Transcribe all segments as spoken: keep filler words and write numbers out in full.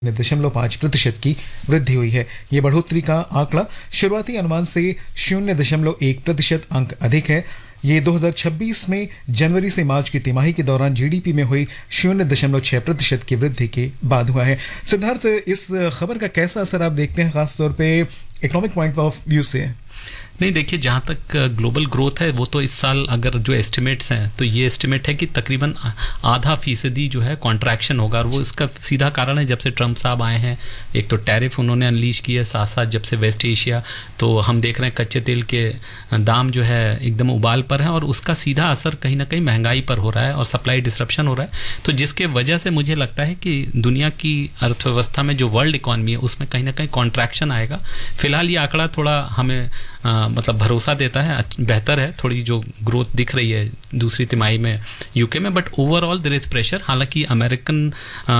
दशमलव पाँच प्रतिशत की वृद्धि हुई है। ये बढ़ोतरी का आंकड़ा शुरुआती अनुमान से शून्य दशमलव एक प्रतिशत अंक अधिक है। ये दो हज़ार छब्बीस में जनवरी से मार्च की तिमाही के दौरान जीडीपी में हुई शून्य दशमलव छह प्रतिशत की वृद्धि के बाद हुआ है। सिद्धार्थ, इस खबर का कैसा असर आप देखते हैं, खासतौर पे इकोनॉमिक पॉइंट ऑफ व्यू से? नहीं, देखिए, जहाँ तक ग्लोबल ग्रोथ है वो तो इस साल अगर जो एस्टिमेट्स हैं तो ये एस्टिमेट है कि तकरीबन आधा फीसदी जो है कॉन्ट्रैक्शन होगा, और वो इसका सीधा कारण है जब से ट्रंप साहब आए हैं। एक तो टैरिफ उन्होंने अनलीश किया, साथ साथ जब से वेस्ट एशिया, तो हम देख रहे हैं कच्चे तेल के दाम जो है एकदम उबाल पर हैं, और उसका सीधा असर कहीं ना कहीं महंगाई पर हो रहा है और सप्लाई डिसरप्शन हो रहा है। तो जिसके वजह से मुझे लगता है कि दुनिया की अर्थव्यवस्था में जो वर्ल्ड इकॉनमी है उसमें कहीं ना कहीं कॉन्ट्रैक्शन आएगा। फिलहाल ये आंकड़ा थोड़ा हमें आ, मतलब भरोसा देता है, बेहतर है, थोड़ी जो ग्रोथ दिख रही है दूसरी तिमाही में यूके में, but overall there is pressure. हालांकि अमेरिकन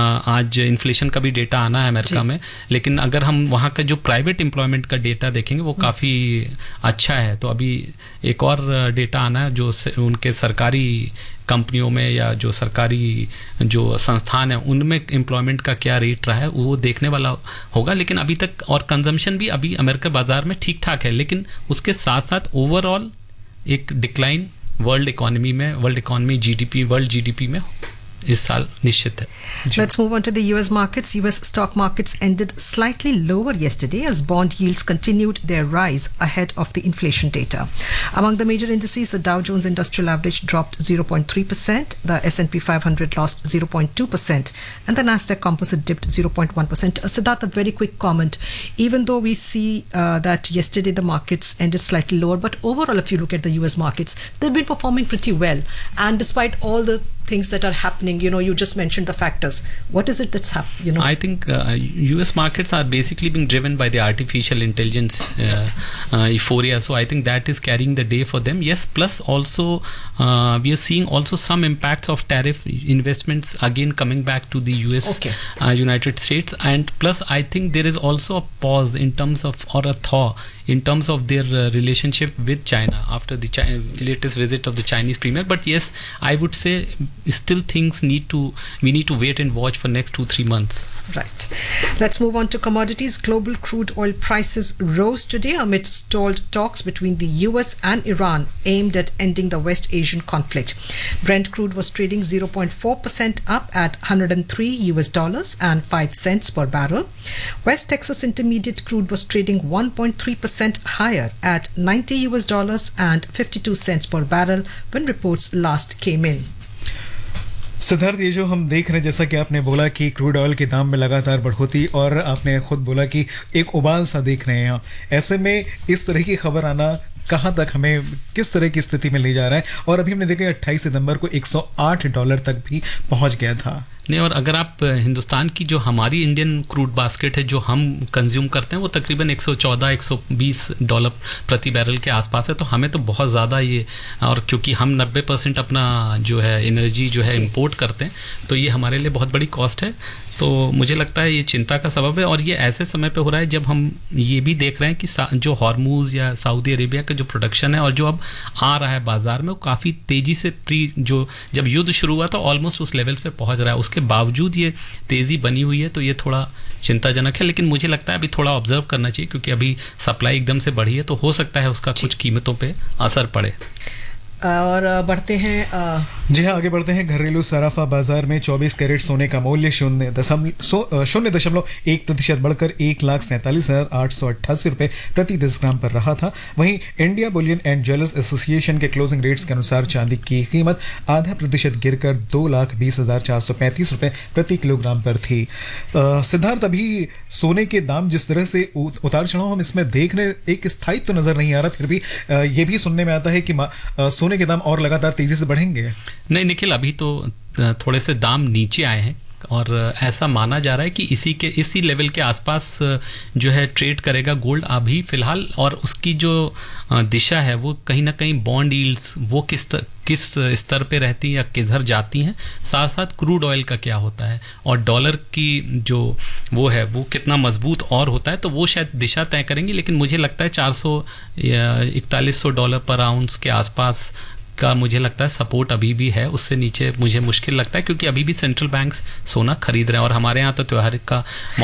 आज इन्फ्लेशन का भी डेटा आना है अमेरिका में, लेकिन अगर हम वहाँ का जो प्राइवेट एम्प्लॉयमेंट का डेटा देखेंगे वो काफ़ी अच्छा है। तो अभी एक और डेटा आना है जो उनके सरकारी कंपनियों में या जो सरकारी जो संस्थान है उनमें एम्प्लॉयमेंट का क्या रेट रहा है वो देखने वाला होगा। लेकिन अभी तक और कंजम्पशन भी अभी अमेरिका बाजार में ठीक ठाक है, लेकिन उसके साथ साथ ओवरऑल एक डिक्लाइन वर्ल्ड इकोनॉमी में, world economy GDP, world GDP में इस साल निश्चित है। Let's move on to the U S markets. U S stock markets ended slightly lower yesterday as bond yields continued their rise ahead of the inflation data. Among the major indices, the Dow Jones Industrial Average dropped zero point three percent, the S and P five hundred lost zero point two percent, and the Nasdaq Composite dipped zero point one percent. Uh, Siddharth, a very quick comment. Even though we see uh, that yesterday the markets ended slightly lower, but overall, if you look at the U S markets, they've been performing pretty well. And despite all the things that are happening, you know, you just mentioned the factors. What is it that's happening? You know, I think uh, U S markets are basically being driven by the artificial intelligence uh, uh, euphoria. So I think that is carrying the day for them. Yes, plus also uh, we are seeing also some impacts of tariff investments again coming back to the U S, okay. uh, United States, and plus I think there is also a pause in terms of, or a thaw in terms of their uh, relationship with China after the Chi- latest visit of the Chinese premier. But yes, I would say still things need to, we need to wait and watch for next two, three months. Right. Let's move on to commodities. Global crude oil prices rose today amid stalled talks between the U S and Iran aimed at ending the West Asian conflict. Brent crude was trading zero point four percent up at one hundred three U S dollars and five cents per barrel. West Texas Intermediate crude was trading one point three percent higher at ninety U S dollars and fifty-two cents per barrel when reports last came in. Siddharth, ये जो हम देख रहे हैं, जैसा कि आपने बोला कि क्रूड ऑयल के दाम में लगातार बढ़ोतरी, और आपने खुद बोला कि एक उबाल सा देख रहे हैं, ऐसे में इस तरह की खबर आना कहाँ तक हमें किस तरह की स्थिति में ले जा रहा है? और अभी हमने देखा अट्ठाईस सितंबर को एक सौ आठ डॉलर तक भी पहुंच गया था। नहीं, और अगर आप हिंदुस्तान की जो हमारी इंडियन क्रूड बास्केट है जो हम कंज्यूम करते हैं वो तकरीबन एक सौ चौदह एक सौ बीस डॉलर प्रति बैरल के आसपास है। तो हमें तो बहुत ज़्यादा ये, और क्योंकि हम नब्बे परसेंट अपना जो है एनर्जी जो है इंपोर्ट करते हैं, तो ये हमारे लिए बहुत बड़ी कॉस्ट है। तो मुझे लगता है ये चिंता का सबब है, और ये ऐसे समय पे हो रहा है जब हम ये भी देख रहे हैं कि जो हॉर्मूज या सऊदी अरेबिया का जो प्रोडक्शन है और जो अब आ रहा है बाज़ार में वो काफ़ी तेज़ी से प्री जो जब युद्ध शुरू हुआ तो ऑलमोस्ट उस लेवल्स पे पहुंच रहा है। उसके बावजूद ये तेज़ी बनी हुई है, तो ये थोड़ा चिंताजनक है। लेकिन मुझे लगता है अभी थोड़ा ऑब्जर्व करना चाहिए, क्योंकि अभी सप्लाई एकदम से बढ़ी है, तो हो सकता है उसका कुछ कीमतों पे असर पड़े। और बढ़ते हैं, जी हाँ, आगे बढ़ते हैं। घरेलू सराफा बाजार में चौबीस कैरेट सोने का मूल्य शून्य दशमलव शून्य दशमलव एक प्रतिशत बढ़कर एक लाख सैंतालीस हजार आठ सौ अट्ठासी रुपये प्रति दस ग्राम पर रहा था। वहीं India Boolean and jewellers association के क्लोजिंग रेट्स के अनुसार चांदी की कीमत आधा प्रतिशत गिरकर दो लाख बीस हजार चार सौ पैंतीस रुपये प्रति किलोग्राम पर थी। सिद्धार्थ, अभी सोने के दाम जिस तरह से उतार चढ़ाव हम इसमें देख रहे, एक स्थायित्व तो नजर नहीं आ रहा, फिर भी ये भी सुनने में आता है कि सोने के दाम और लगातार तेजी से बढ़ेंगे। नहीं निखिल, अभी तो थोड़े से दाम नीचे आए हैं, और ऐसा माना जा रहा है कि इसी के इसी लेवल के आसपास जो है ट्रेड करेगा गोल्ड अभी फ़िलहाल। और उसकी जो दिशा है वो कहीं ना कहीं बॉन्ड यील्ड्स वो किस तर, किस स्तर पे रहती हैं या किधर जाती हैं, साथ साथ क्रूड ऑयल का क्या होता है और डॉलर की जो वो है वो कितना मजबूत और होता है, तो वो शायद दिशा तय करेंगे। लेकिन मुझे लगता है चार सौ या इकतालीस सौ डॉलर पर आउंस के आसपास का मुझे लगता है सपोर्ट अभी भी है, उससे नीचे मुझे मुश्किल लगता है, क्योंकि अभी भी सेंट्रल बैंक्स सोना खरीद रहे हैं और हमारे यहाँ तो त्योहार का